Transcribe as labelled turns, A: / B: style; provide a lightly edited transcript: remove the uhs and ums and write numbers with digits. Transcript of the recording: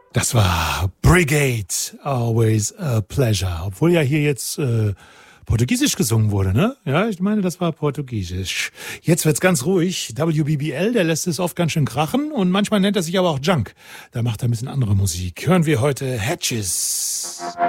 A: Das war Brigade, Always a Pleasure. Obwohl ja hier jetzt Portugiesisch gesungen wurde, ne? Ja, ich meine, das war Portugiesisch. Jetzt wird's ganz ruhig. WBBL, der lässt es oft ganz schön krachen und manchmal nennt er sich aber auch Junk. Da macht er ein bisschen andere Musik. Hören wir heute Hatches.